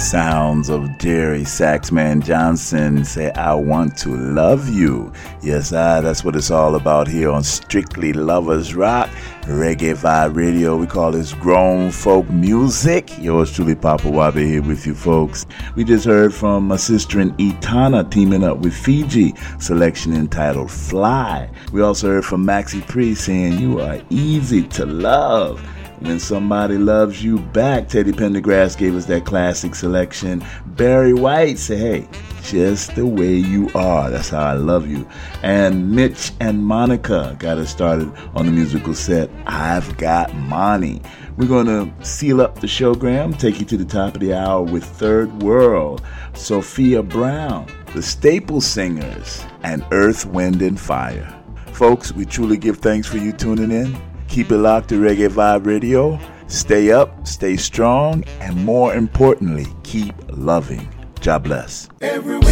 sounds of Jerry Saxman Johnson say, I want to love you. Yes, that's what it's all about here on Strictly Lovers Rock, Reggae Vibe Radio. We call this grown folk music. Yours truly, Papa Wabe, here with you folks. We just heard from my sister in Etana teaming up with Fiji, selection entitled Fly. We also heard from Maxi Priest saying, you are easy to love. When Somebody Loves You Back, Teddy Pendergrass gave us that classic selection. Barry White said, hey, just the way you are. That's how I love you. And Mitch and Monica got us started on the musical set, I've Got Money. We're going to seal up the showgram, take you to the top of the hour with Third World, Sophia Brown, the Staple Singers, and Earth, Wind, and Fire. Folks, we truly give thanks for you tuning in. Keep it locked to Reggae Vibe Radio. Stay up, stay strong, and more importantly, keep loving. God bless.